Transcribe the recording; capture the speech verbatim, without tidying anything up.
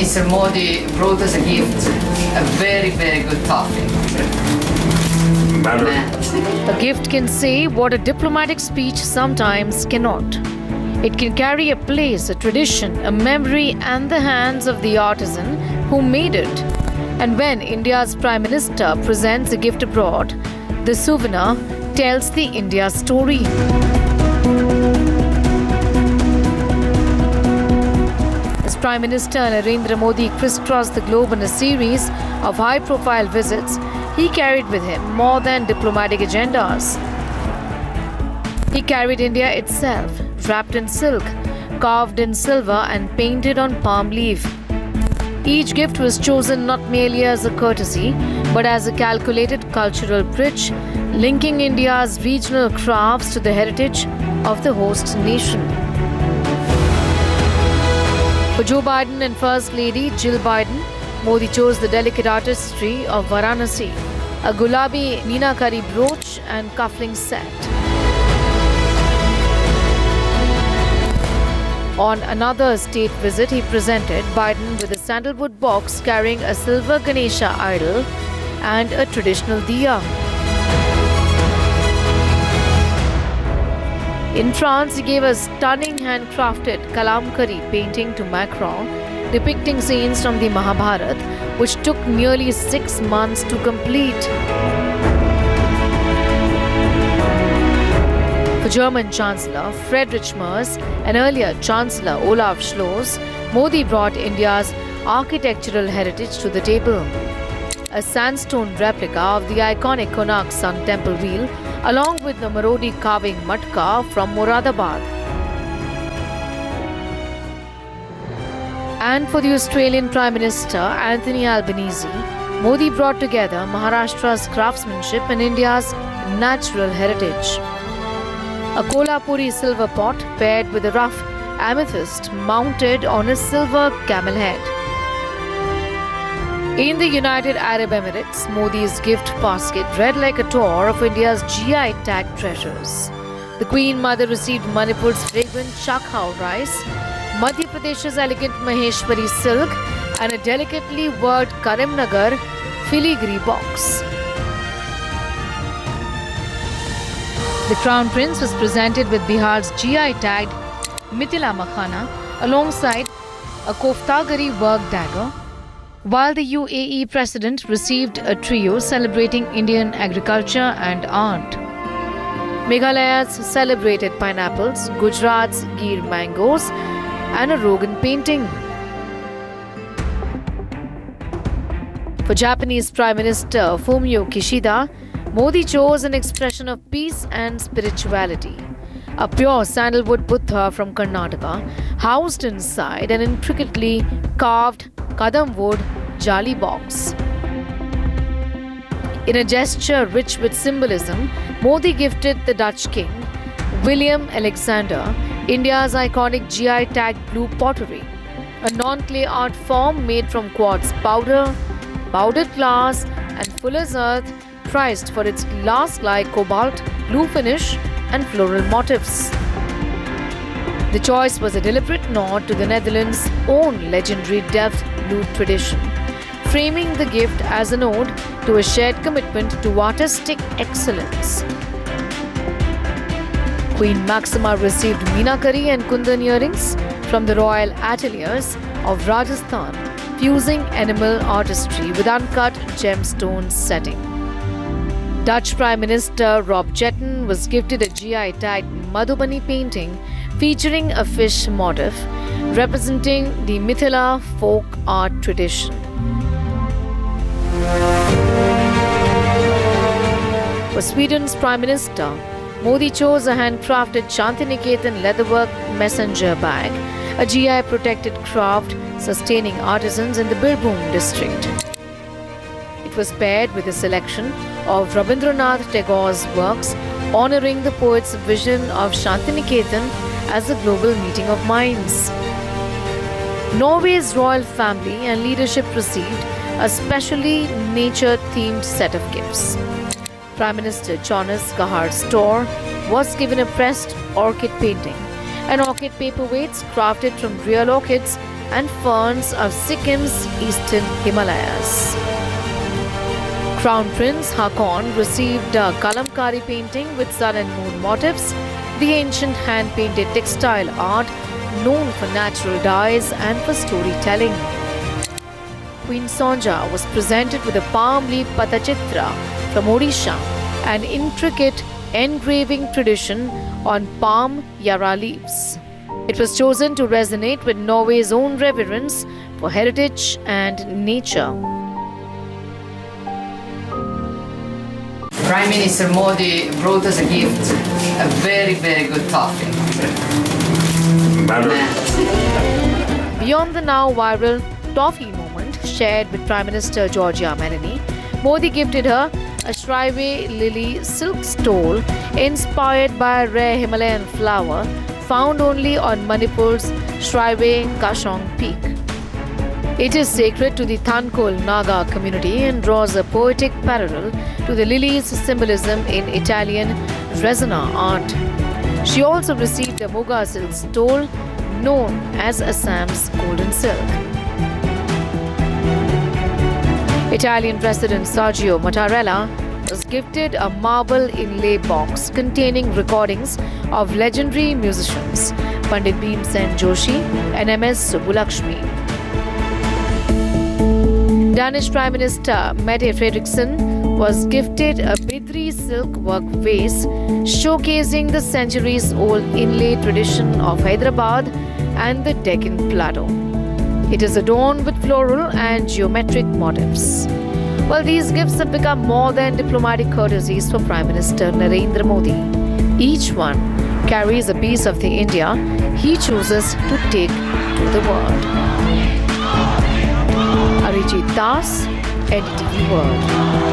Mister Modi brought us a gift, a very, very good coffee. A gift can say what a diplomatic speech sometimes cannot. It can carry a place, a tradition, a memory, and the hands of the artisan who made it. And when India's Prime Minister presents a gift abroad, the souvenir tells the India story. As Prime Minister Narendra Modi crisscrossed the globe on a series of high-profile visits, he carried with him more than diplomatic agendas. He carried India itself, wrapped in silk, carved in silver and painted on palm leaf. Each gift was chosen not merely as a courtesy, but as a calculated cultural bridge, linking India's regional crafts to the heritage of the host nation. For Joe Biden and First Lady Jill Biden, Modi chose the delicate artistry of Varanasi, a gulabi meenakari brooch and cufflink set. On another state visit, he presented Biden with a sandalwood box carrying a silver Ganesha idol and a traditional diya. In France, he gave a stunning handcrafted kalamkari painting to Macron, depicting scenes from the Mahabharata, which took nearly six months to complete. For German Chancellor Friedrich Merz and earlier Chancellor Olaf Scholz, Modi brought India's architectural heritage to the table. A sandstone replica of the iconic Konark Sun Temple wheel, along with the Marodi carving matka from Moradabad. And for the Australian Prime Minister Anthony Albanese, Modi brought together Maharashtra's craftsmanship and India's natural heritage. A Kolhapuri silver pot paired with a rough amethyst mounted on a silver camel head. In the United Arab Emirates, Modi's gift basket read like a tour of India's G I tagged treasures. The Queen Mother received Manipur's fragrant chakhao rice, Madhya Pradesh's elegant Maheshwari silk, and a delicately worked Karimnagar filigree box. The Crown Prince was presented with Bihar's G I tagged Mithila Makhana alongside a Koftagari work dagger, while the U A E President received a trio celebrating Indian agriculture and art. Meghalaya's celebrated pineapples, Gujarat's Gir mangoes, and a Rogan painting. For Japanese Prime Minister Fumio Kishida, Modi chose an expression of peace and spirituality. A pure sandalwood Buddha from Karnataka, housed inside an intricately carved kadam wood jali box. In a gesture rich with symbolism, Modi gifted the Dutch king, William Alexander, India's iconic G I tagged blue pottery, a non-clay art form made from quartz powder, powdered glass, and fuller's earth, prized for its glass-like cobalt, blue finish, and floral motifs. The choice was a deliberate nod to the Netherlands' own legendary Delft blue tradition, framing the gift as an ode to a shared commitment to artistic excellence. Queen Maxima received meenakari and kundan earrings from the royal ateliers of Rajasthan, fusing animal artistry with uncut gemstone setting. Dutch Prime Minister Rob Jetten was gifted a G I tagged Madhubani painting featuring a fish motif representing the Mithila folk art tradition. For Sweden's Prime Minister, Modi chose a handcrafted Shantiniketan leatherwork messenger bag, a G I protected craft sustaining artisans in the Birbhum district. It was paired with a selection of Rabindranath Tagore's works honoring the poet's vision of Shantiniketan as a global meeting of minds. Norway's royal family and leadership received a specially nature-themed set of gifts. Prime Minister Jonas Gahr Store was given a pressed orchid painting and orchid paperweights crafted from real orchids and ferns of Sikkim's eastern Himalayas. Crown Prince Haakon received a Kalamkari painting with sun and moon motifs, the ancient hand-painted textile art known for natural dyes and for storytelling. Queen Sonja was presented with a palm leaf Patachitra from Odisha, an intricate engraving tradition on palm yarra leaves. It was chosen to resonate with Norway's own reverence for heritage and nature. Prime Minister Modi brought us a gift, a very, very good toffee. Beyond the now viral toffee moment shared with Prime Minister Giorgia Meloni, Modi gifted her a Shrive lily silk stole inspired by a rare Himalayan flower found only on Manipur's Shrive Kashong Peak. It is sacred to the Thankol Naga community and draws a poetic parallel to the lily's symbolism in Italian Resina art. She also received a Muga silk stole known as Assam's golden silk. Italian President Sergio Mattarella was gifted a marble inlay box containing recordings of legendary musicians Pandit Bhimsen Joshi and M S Subbulakshmi. Danish Prime Minister Mette Frederiksen was gifted a Bidri silk work vase showcasing the centuries-old inlay tradition of Hyderabad and the Deccan Plateau. It is adorned with floral and geometric motifs. Well, these gifts have become more than diplomatic courtesies for Prime Minister Narendra Modi. Each one carries a piece of the India he chooses to take to the world. Arijit Das, N D T V World.